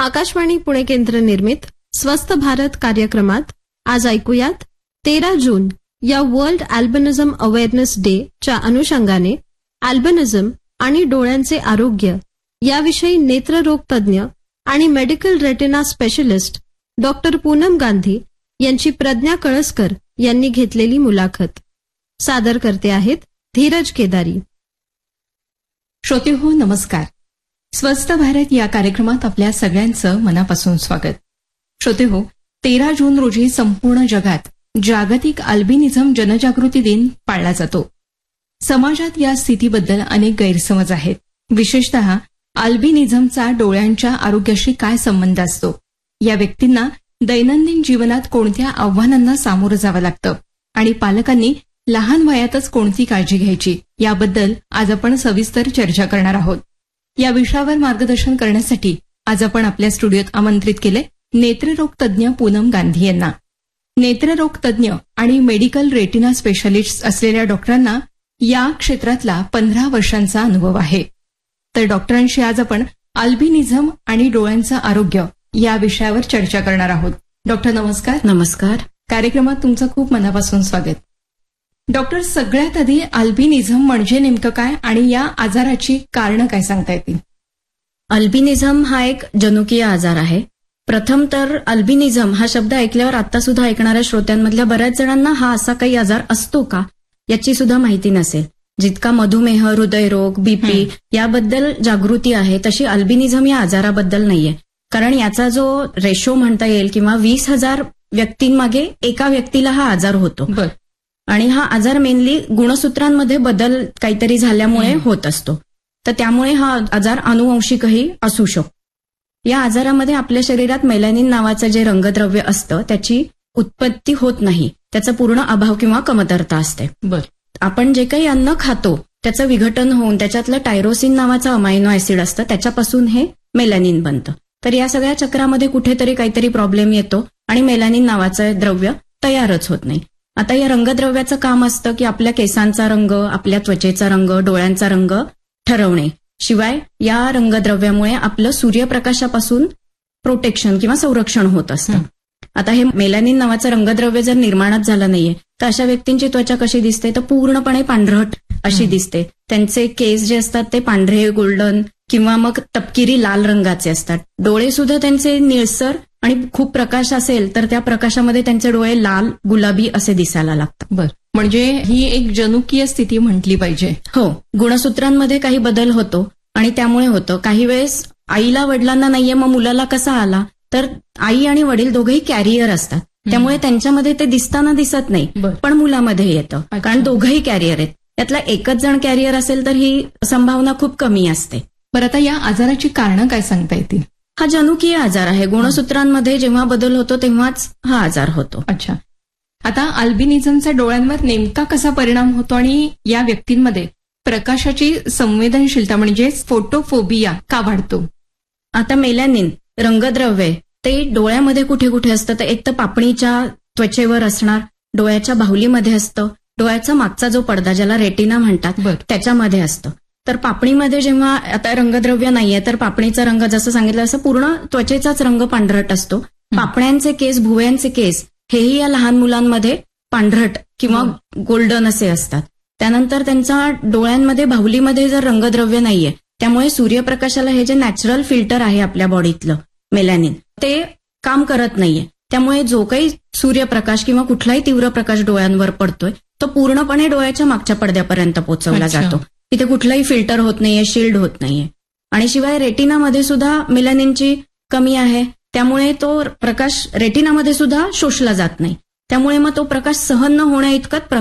आकाशवाणी पुणे केंद्र निर्मित स्वस्थ भारत कार्यक्रमात आज ऐकूयात 13 जून या वर्ल्ड अल्बिनिझम अवेअरनेस डे च्या अनुषंगाने अल्बिनिझम आणि डोळ्यांचे आरोग्य याविषयी नेत्ररोग तज्ज्ञ आणि medical retina specialist doctor Poonam Gandhi यांची प्रज्ञा कळसकर यांनी घेतलेली मुलाखत. सादर करते आहेत धीरज केदारी. श्रोतेहो नमस्कार. स्वस्थ भारत या कार्यक्रमात आपल्या सगळ्यांचं मनापासून स्वागत. श्रोतेहो, 13 जून रोजी संपूर्ण जगात जागतिक अल्बिनिझम जनजागृती दिन पाळला जातो. समाजात या स्थितीबद्दल अनेक गैरसमज आहेत. विशेषतः अल्बिनिझमचा डोळ्यांच्या आरोग्याशी काय संबंध असतो, या व्यक्तींना दैनंदिन जीवनात कोणत्या आव्हानांना सामोरं जावं लागतं आणि पालकांनी लहान वयातच कोणती काळजी घ्यायची, याबद्दल आज आपण सविस्तर चर्चा करणार आहोत. या विषयावर मार्गदर्शन करण्यासाठी आज आपण आपल्या स्टुडिओत आमंत्रित केले नेत्ररोग तज्ज्ञ पूनम गांधी यांना. नेत्ररोग तज्ज्ञ आणि मेडिकल रेटिना स्पेशालिस्ट असलेल्या डॉक्टरांना या क्षेत्रातला 15 वर्षांचा अनुभव आहे. तर डॉक्टरांशी आज आपण अल्बिनिझम आणि डोळ्यांचं आरोग्य या विषयावर चर्चा करणार आहोत. डॉक्टर नमस्कार. नमस्कार. कार्यक्रमात तुमचं खूप मनापासून स्वागत. डॉक्टर, सगळ्यात आधी अल्बिनिझम म्हणजे नेमकं काय आणि या आजाराची कारणं काय सांगता येतील? अल्बिनिझम हा एक जनुकीय आजार आहे. प्रथम तर अल्बिनिझम हा शब्द ऐकल्यावर आता सुद्धा ऐकणाऱ्या श्रोत्यांमधल्या बऱ्याच जणांना हा असा काही आजार असतो का याची सुद्धा माहिती नसेल. जितका मधुमेह, हृदयरोग, बीपी याबद्दल जागृती आहे तशी अल्बिनिझम या आजाराबद्दल नाहीये. कारण याचा जो रेशो म्हणता येईल किंवा 20,000 व्यक्तींमागे एका व्यक्तीला हा आजार होतो. आणि हा आजार मेनली गुणसूत्रांमध्ये बदल काहीतरी झाल्यामुळे होत असतो. तर त्यामुळे हा आजार अनुवंशिकही असू शकतो. या आजारामध्ये आपल्या शरीरात मेलॅनिन नावाचं जे रंगद्रव्य असतं त्याची उत्पत्ती होत नाही. त्याचा पूर्ण अभाव किंवा कमतरता असते. आपण जे काही अन्न खातो त्याचं विघटन होऊन त्याच्यातलं टायरोसिन नावाचं अमायनो ऍसिड असतं, त्याच्यापासून हे मेलॅनिन बनतं. तर या सगळ्या चक्रामध्ये कुठेतरी काहीतरी प्रॉब्लेम येतो आणि मेलॅनिन नावाचं द्रव्य तयारच होत नाही. आता या रंगद्रव्याचं काम असतं की आपल्या केसांचा रंग, आपल्या त्वचेचा रंग, डोळ्यांचा रंग ठरवणे. शिवाय या रंगद्रव्यामुळे आपलं सूर्यप्रकाशापासून प्रोटेक्शन किंवा संरक्षण होत असतं. आता हे मेलॅनिन नावाचं रंगद्रव्य जर निर्माणच झालं नाहीये तर अशा व्यक्तींची त्वचा कशी दिसते, तर पूर्णपणे पांढरट अशी दिसते. त्यांचे केस जे असतात ते पांढरे, गोल्डन किंवा मग तपकिरी लाल रंगाचे असतात. डोळे सुद्धा त्यांचे निळसर आणि खूप प्रकाश असेल तर त्या प्रकाशामध्ये त्यांचे डोळे लाल, गुलाबी असे दिसायला लागतात. म्हणजे ही एक जनुकीय स्थिती म्हटली पाहिजे. हो, गुणसूत्रांमध्ये काही बदल होतो आणि त्यामुळे होतं. काही वेळेस आईला वडिलांना नाहीये, मग मुलाला कसा आला, तर आई आणि वडील दोघेही कॅरियर असतात. त्यामुळे त्यांच्यामध्ये ते दिसताना दिसत नाही, पण मुलामध्ये येतं. कारण दोघंही कॅरियर आहेत. यातला एकच जण कॅरियर असेल तर ही संभावना खूप कमी असते. बरं, आता या आजाराची कारणं काय सांगता येतील? हा जनुकीय आजार आहे. गुणसूत्रांमध्ये जेव्हा बदल होतो तेव्हाच हा आजार होतो. अच्छा. आता अल्बिनिझमचा डोळ्यांवर नेमका कसा परिणाम होतो आणि या व्यक्तींमध्ये प्रकाशाची संवेदनशीलता म्हणजे फोटोफोबिया का वाढतो? आता मेलॅनिन रंगद्रव्य ते डोळ्यामध्ये कुठे कुठे असतं, तर एक तर पापणीच्या त्वचेवर असणार, डोळ्याच्या बाहुलीमध्ये असतं, डोळ्याचा मागचा जो पडदा ज्याला रेटिना म्हणतात त्याच्यामध्ये असतं. तर पापणीमध्ये जेव्हा आता रंगद्रव्य नाहीये तर पापणीचा रंग जसं सांगितलं असं पूर्ण त्वचेचाच रंग पांढरट असतो. पापण्यांचे केस, भुवयांचे केस हेही या लहान मुलांमध्ये पांढरट किंवा गोल्डन असे असतात. त्यानंतर त्यांच्या डोळ्यांमध्ये, बाहुलीमध्ये जर रंगद्रव्य नाहीये त्यामुळे सूर्यप्रकाशाला हे जे नॅचरल फिल्टर आहे आपल्या बॉडीतलं मेलॅनिन ते काम करत नाहीये. त्यामुळे जो काही सूर्यप्रकाश किंवा कुठलाही तीव्र प्रकाश डोळ्यांवर पडतोय तो पूर्णपणे डोळ्याच्या मागच्या पडद्यापर्यंत पोहोचवला जातो. तिथे कुठलाही फिल्टर होत नाहीये, शिल्ड होत नाहीये. आणि शिवाय रेटिनामध्ये सुद्धा मेलॅनिनची कमी आहे, त्यामुळे तो प्रकाश रेटिनामध्ये सुद्धा शोषला जात नाही. त्यामुळे मग तो प्रकाश सहन न होण्या इतकत